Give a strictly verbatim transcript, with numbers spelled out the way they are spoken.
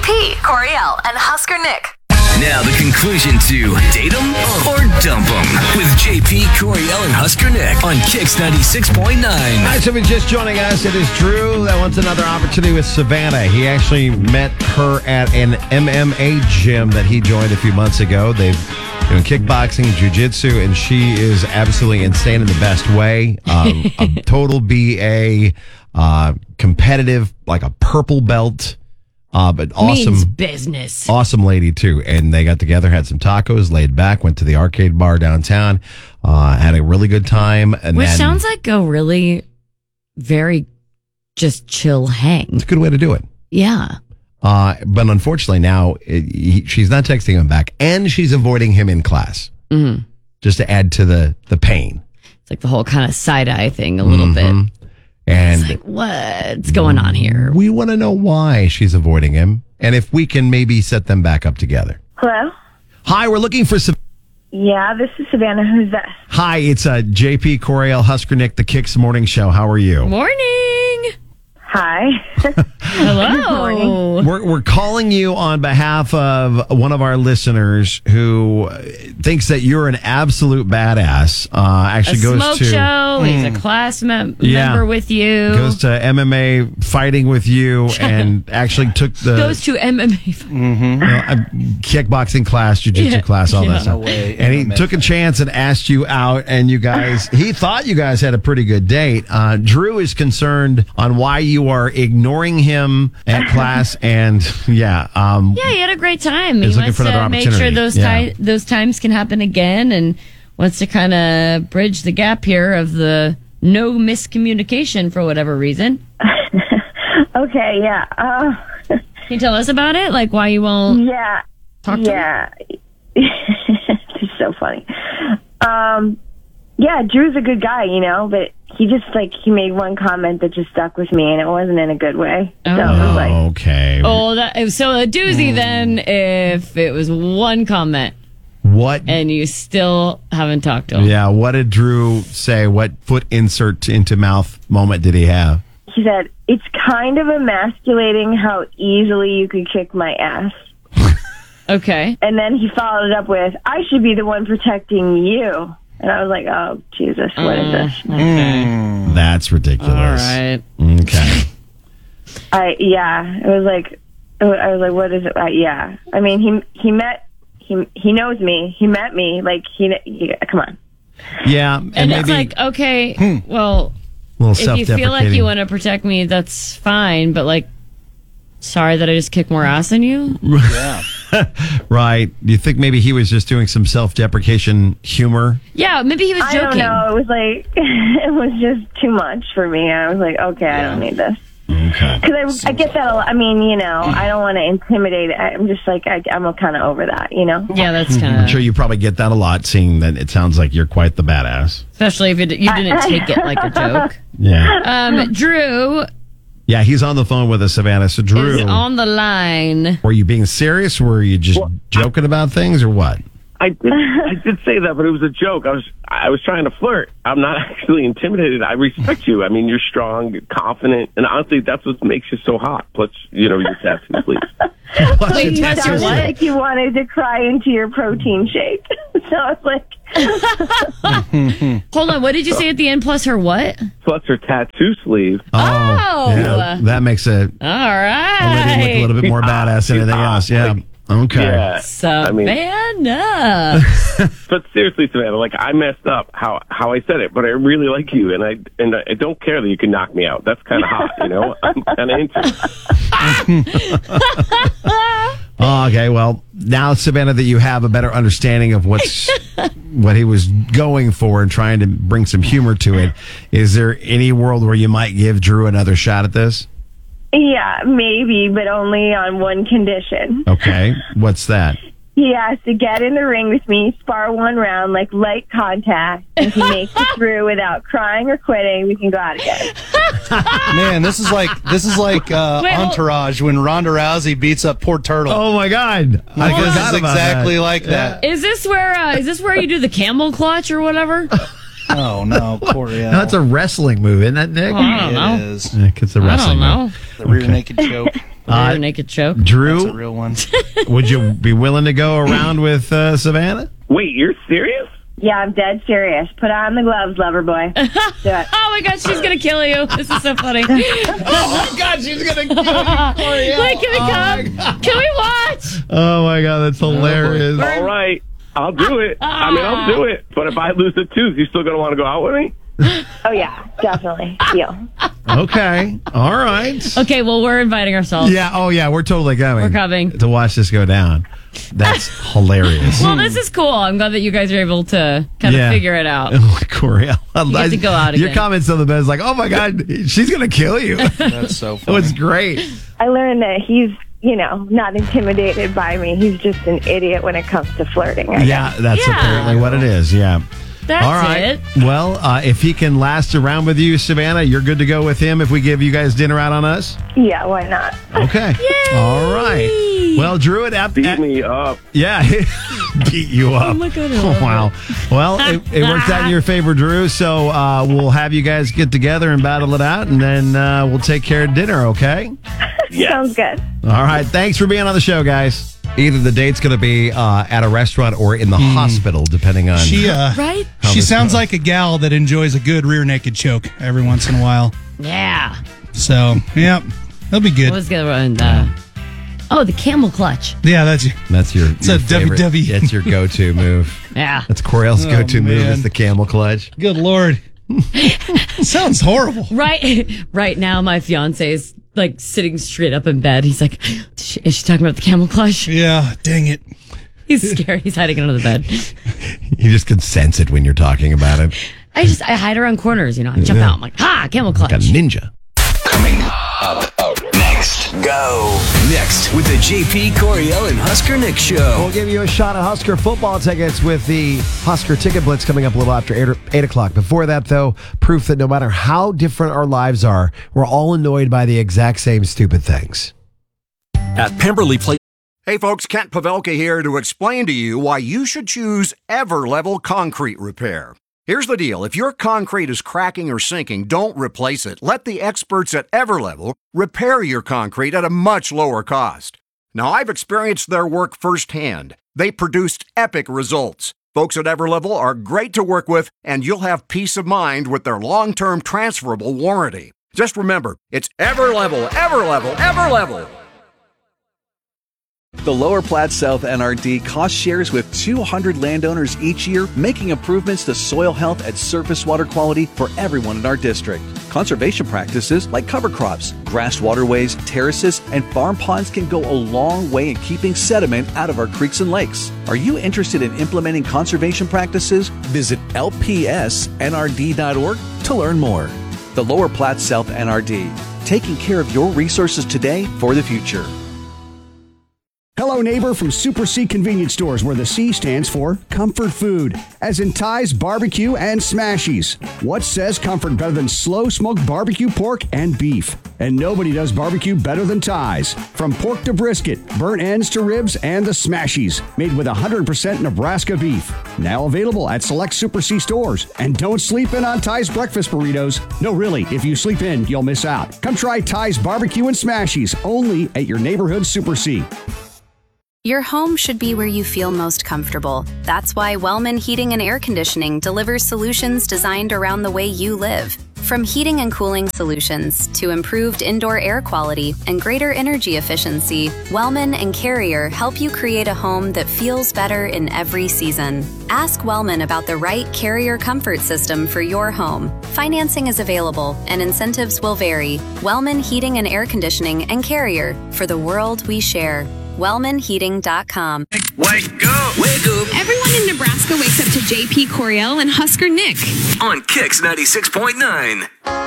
P, Coriel, and Husker Nick. Now the conclusion to Date 'em or Dump 'em with J P, Coriel, and Husker Nick on Kix ninety-six point nine. All right, so if you're just joining us, it is Drew that wants another opportunity with Savannah. He actually met her at an M M A gym that he joined a few months ago. They've doing kickboxing, jiu-jitsu, and she is absolutely insane in the best way. Um, a total B A, uh, competitive, like a purple belt. Uh, but awesome Means business. Awesome lady, too. And they got together, had some tacos, laid back, went to the arcade bar downtown, uh, had a really good time. And Which then, sounds like a really very just chill hang. it's a good way to do it. Yeah. Uh, but unfortunately, now it, he, she's not texting him back, and she's avoiding him in class, Mm-hmm. just to add to the, the pain. It's like the whole kind of side eye thing a little Mhm. bit. And It's like, what's going on here? we want to know why she's avoiding him, and if we can maybe set them back up together. Hello? Hi, we're looking for some. Yeah, this is Savannah. Who's this? Hi, it's uh, J P, Coriel, Husker Nick, the Kicks Morning Show. How are you? Morning. Hi. Hello. We're, we're calling you on behalf of one of our listeners who thinks that you're an absolute badass. Uh, actually a goes smoke to show. He's a class mem- Yeah. member with you. goes to M M A fighting with you, and actually took the Goes to M M A. you know, a kickboxing class, jiu-jitsu Yeah. class, all Yeah. that stuff. No way, and he M M A. took a chance and asked you out, and you guys, he thought you guys had a pretty good date. Uh, Drew is concerned on why you are ignoring him at class, and yeah, um, Yeah, he had a great time. He's He looking wants for another to make sure opportunity. those Yeah. ti- those times can happen again, and wants to kind of bridge the gap here of the no miscommunication for whatever reason. Okay, yeah. Uh, Can you tell us about it? Like why you won't yeah. talk to him? Yeah. It's so funny. Um, yeah, Drew's a good guy, you know, but he just, like, he made one comment that just stuck with me, and it wasn't in a good way. So it was like, okay. Oh, that, so a doozy then if it was one comment What? and you still haven't talked to him. Yeah, what did Drew say? What foot insert into mouth moment did he have? he said, it's kind of emasculating how easily you could kick my ass. Okay. And then he followed it up with, I should be the one protecting you. And I was like, oh, Jesus, what is this? Okay. That's ridiculous. All right. Okay. I, yeah, it was like, I was like, what is it? Uh, yeah. I mean, he, he met, he, he knows me. He met me. Like, he, he come on. Yeah, and, And maybe it's like, okay, well, a little if you self-deprecating. feel like you want to protect me, that's fine. But like, sorry that I just kicked more ass than you. Yeah. Right. Do you think maybe he was just doing some self-deprecation humor? Yeah, maybe he was I don't joking. know. It was like, it was just too much for me. I was like, okay, I don't need this. Okay. Because I, I get that a lot. I mean, you know, I don't want to intimidate. I'm just like, I, I'm kind of over that, you know? Yeah, that's kind I'm of sure you probably get that a lot, seeing that it sounds like you're quite the badass. especially if you, d- you didn't take it like a joke. Yeah. Um, Drew Yeah, he's on the phone with us, Savannah. So, Drew, is on the line. were you being serious? Were you just joking about things or what? I did, I did say that, but it was a joke. I was I was trying to flirt. I'm not actually intimidated. I respect you. I mean, you're strong, you're confident, and honestly, that's what makes you so hot. Plus, you know, your tattoo sleeves. Plus, Wait, it's- you It That's your sounded what? like you wanted to cry into your protein shake. So I was like, Hold on, what did you say at the end? Plus her what? Plus, her tattoo sleeve. oh, Oh. yeah, that makes a, All a lady look a right. little bit more badass than anything else. Yeah. Okay. Yeah. I mean, Savannah. but seriously, Savannah, like I messed up how how I said it, but I really like you, and I and I don't care that you can knock me out. That's kind of hot, you know. I'm kind of into it. Oh, okay. Well, now, Savannah, that you have a better understanding of what's what he was going for and trying to bring some humor to it, is there any world where you might give Drew another shot at this? yeah, maybe, but only on one condition. Okay. What's that? He has to get in the ring with me, spar one round, like light contact. If he makes it through without crying or quitting, we can go out again. Man, this is like this is like uh, Wait, hold- Entourage when Ronda Rousey beats up poor Turtle. Oh my God! I Like, this forgot is about exactly that. like that. Is this where uh, is this where you do the camel clutch or whatever? Oh no, Coriel. No, it's a wrestling move, isn't that, Nick? Oh, I don't It know. is Nick, it's a I wrestling don't know. move. the rear naked choke. Uh, Rear naked choke. That's a Drew, real one. would you be willing to go around with uh, Savannah? Wait, you're serious? Yeah, I'm dead serious. Put on the gloves, lover boy. Do it. Oh my God, she's gonna kill you. This is so funny. Wait, Oh, my God, she's going to kill you. can we come? Can we watch? Oh, my God, that's hilarious. All right, I'll do it. I mean, I'll do it. But if I lose the tooth, you still going to want to go out with me? Oh, yeah, definitely. Deal. Okay. All right. Okay, well, we're inviting ourselves. Yeah. Oh, yeah. We're totally coming. We're coming. to watch this go down. That's hilarious. Well, this is cool. I'm glad that you guys are able to kind Yeah. of figure it out. Corey, I, You get to go out Your again. comments on the bed is like, oh my God, she's going to kill you. That's so It funny. was great. I learned that he's, you know, not intimidated by me. He's just an idiot when it comes to flirting. I guess. Yeah, that's Yeah. apparently what it is. Yeah. That's All right. it. Well, uh, if he can last around with you, Savannah, you're good to go with him if we give you guys dinner out on us? Yeah, why not? Okay. All right. Well, Drew, it up. Beat me up. Yeah. Beat you up. Oh, my God, I Oh, love wow. Well, it, it worked out in your favor, Drew. So uh, we'll have you guys get together and battle it out, and then uh, we'll take care of dinner, okay? Sounds good. All right. Thanks for being on the show, guys. Either the date's going to be uh, at a restaurant or in the hospital, depending on. She, uh, Right? How she this sounds goes. like a gal that enjoys a good rear naked choke every once in a while. Yeah. So, yep, that'll be good. What was the other one? Uh, oh, the camel clutch. Yeah, that's That's your, It's your a favorite. W W. That's your go-to move. Yeah. That's Coriel's Oh, go-to move man. is the camel clutch. good Lord. Sounds horrible. Right. Right now, my fiance is like sitting straight up in bed. He's like, is she, is she talking about the camel clutch? Yeah, dang it. He's scared. He's hiding under the bed. You just can sense it when you're talking about it. I just, I hide around corners, you know. I jump out. I'm like, ha, camel clutch. Like a ninja. Coming up, up next. Go. Next with the J P, Coriel, and Husker Nick show. We'll give you a shot at Husker football tickets with the Husker Ticket Blitz coming up a little after eight, or eight o'clock. Before that, though, proof that no matter how different our lives are, we're all annoyed by the exact same stupid things. At Pemberley Place. Hey folks, Kent Pavelka here to explain to you why you should choose Everlevel Concrete Repair. Here's the deal. If your concrete is cracking or sinking, don't replace it. Let the experts at Everlevel repair your concrete at a much lower cost. Now, I've experienced their work firsthand. They produced epic results. Folks at Everlevel are great to work with, and you'll have peace of mind with their long-term transferable warranty. Just remember, it's Everlevel, Everlevel, Everlevel. The Lower Platte South N R D cost shares with two hundred landowners each year, making improvements to soil health and surface water quality for everyone in our district. Conservation practices like cover crops, grassed waterways, terraces, and farm ponds can go a long way in keeping sediment out of our creeks and lakes. Are you interested in implementing conservation practices? Visit L P S N R D dot org to learn more. The Lower Platte South N R D, taking care of your resources today for the future. Hello, neighbor from Super C Convenience Stores, where the C stands for comfort food, as in Ty's Barbecue and Smashies. What says comfort better than slow smoked barbecue pork and beef? And nobody does barbecue better than Ty's. From pork to brisket, burnt ends to ribs, and the Smashies, made with one hundred percent Nebraska beef. Now available at select Super C stores. And don't sleep in on Ty's breakfast burritos. No, really, if you sleep in, you'll miss out. Come try Ty's Barbecue and Smashies, only at your neighborhood Super C. Your home should be where you feel most comfortable. That's why Wellman Heating and Air Conditioning delivers solutions designed around the way you live. From heating and cooling solutions to improved indoor air quality and greater energy efficiency, Wellman and Carrier help you create a home that feels better in every season. Ask Wellman about the right Carrier comfort system for your home. Financing is available and incentives will vary. Wellman Heating and Air Conditioning and Carrier, for the world we share. Wellman Heating dot com. Wake up! Wake up! Everyone in Nebraska wakes up to J P, Coriel, and Husker Nick On Kicks ninety-six point nine.